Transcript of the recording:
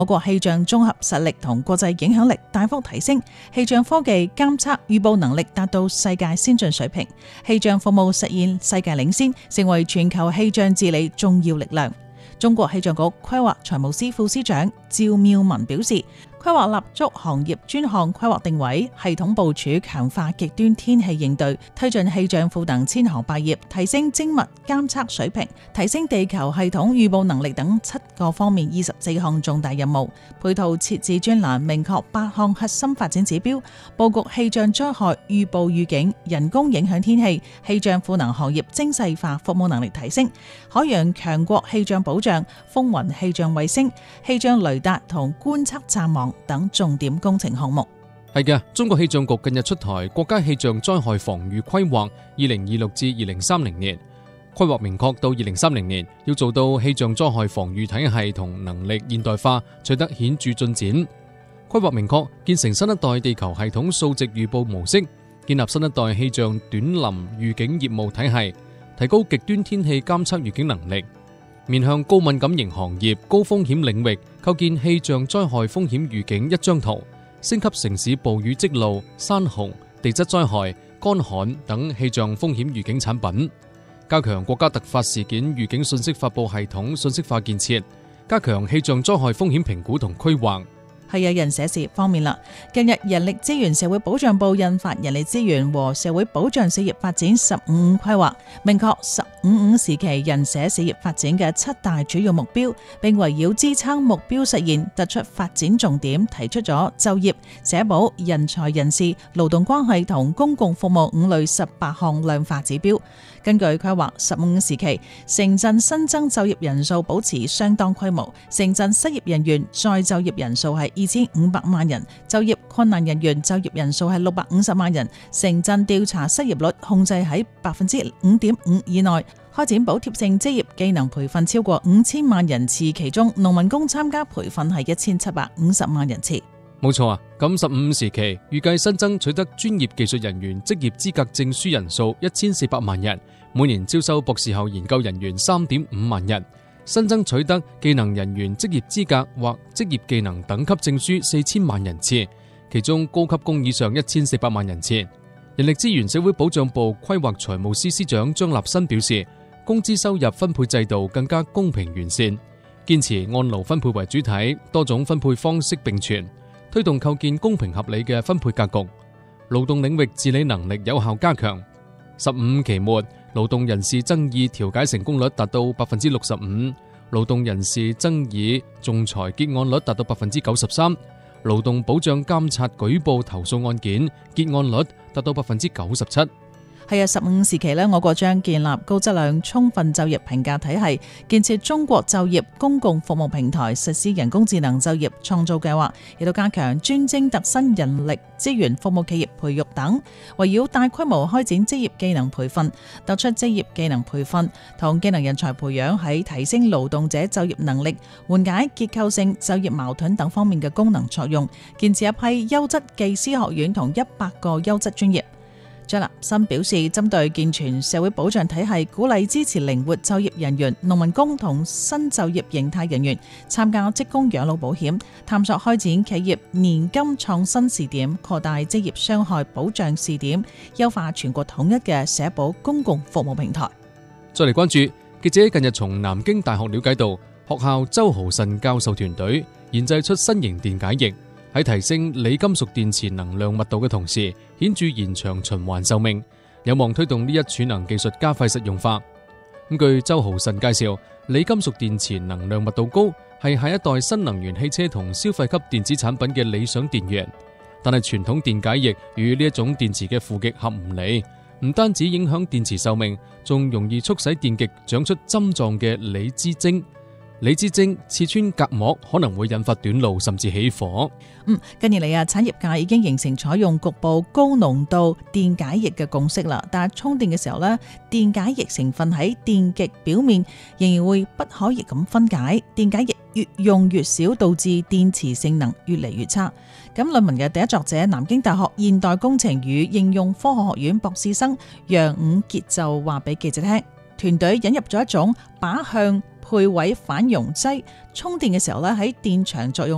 我國氣象綜合實力同國際影響力大幅提升，氣象科技監測預報能力達到世界先進水平，氣象服務實現世界領先，成為全球氣象治理重要力量。中國氣象局規劃財務司副司長趙妙文表示，規劃立足行業專項規劃定位，系統部署強化極端天氣應對，推進氣象賦能千行百業，提升精密監測水平，提升地球系統預報能力等7個方面24項重大任務。配套設置專欄，明確8項核心發展指標，布局氣象災害預報預警、人工影響天氣、氣象賦能行業精細化服務能力提升、海洋強國氣象保障、風雲氣象衛星、氣象雷達同觀測站網等重點工程項目。 係嘅，中國氣象局近日出台國家氣象災害防禦規劃2026至2030年，規劃明確到2030年要做到氣象災害防禦體系同能力現代化取得顯著進展。規劃明確建成新一代地球系統數值預報模式，建立新一代氣象短臨預警業務體系，提高極端天氣監測預警能力。面向高敏感型行業、高風險領域，構建氣象災害風險預警一張圖，升級城市暴雨積澇、山洪、地質災害、乾旱等氣象風險預警產品，加強國家突發事件預警信息發佈系統信息化建設，加強氣象災害風險評估同規劃。 係啊，人社事業方面啦，近日人力資源社會保障部印發人力資源和社會保障事業發展15規劃，明確15時期人社事業發展嘅7大主要目標，並圍繞支撐目標實現，突出發展重點，提出咗就業、社保、人才人事、勞動關係同公共服務5類18項量化指標。根據規劃15時期，城鎮新增就業人數保持相當規模，城鎮失業人員再就業人數係2500萬人，就業困難人員就業人數係650萬人，城鎮調查失業率控制喺5.5%以內，開展補貼性職業技能培訓超過5000萬人次，其中農民工參加培訓係1750萬人次。 冇錯啊，咁15時期預計新增取得專業技術人員職業資格證書人數1400萬人，每年招收博士後研究人員3.5萬人，新增取得技能人員職業資格或職業技能等級證書4000萬人次，其中高級工以上1400萬人次。人力資源社會保障部規劃財務司司長張立新表示，工資收入分配制度更加公平完善，堅持按勞分配為主體，多種分配方式並存，推動構建公平合理嘅分配格局，勞動領域治理能力有效加強。15期末，勞動人事爭議調解成功率達到65%，勞動人事爭議仲裁結案率達到93%，勞動保障監察舉報投訴案件結案率達到97%。 係啊，15時期呢，我國將建立高質量充分就業評價體系，建設中國就業公共服務平台，實施人工智能就業創造計劃，亦都加強專精特新人力資源服務企業培育等，圍繞大規模開展職業技能培訓，突出職業技能培訓同技能人才培養喺提升勞動者就業能力、緩解結構性就業矛盾等方面嘅功能作用，建設一批優質技師學院同100個優質專業。張立新表示，針對健全社會保障體系，鼓勵支持靈活就業人員、農民工同新就業形態人員參加職工養老保險，探索開展企業年金創新試點，擴大職業傷害保障試點，優化全國統一嘅社保公共服務平台。 再嚟關注，記者近日從南京大學了解到，學校周豪臣教授團隊研製出新型電解液，喺提升鋰金屬電池能量密度嘅同時，顯著延長循環壽命，有望推動呢一儲能技術加快實用化。據周豪臣介紹，鋰金屬電池能量密度高，係下一代新能源汽車同消費級電子產品嘅理想電源。但係傳統電解液與呢一種電池嘅負極合唔嚟，唔單止影響電池壽命，仲容易促使電極長出針狀嘅鋰之晶。鋰之晶刺穿隔膜，可能會引發短路甚至起火。 近年嚟產業界已經形成採用局部高濃度電解液嘅共識啦。但係充電嘅時候呢，電解液成分喺電極表面仍然會不可逆咁分解，電解液越用越少，導致電池性能越嚟越差。咁論文嘅第一作者，南京大學現代工程與應用科學學院博士生楊伍傑就話俾記者聽，團隊引入咗一種靶向配位反容劑，充電嘅時候咧喺電場作用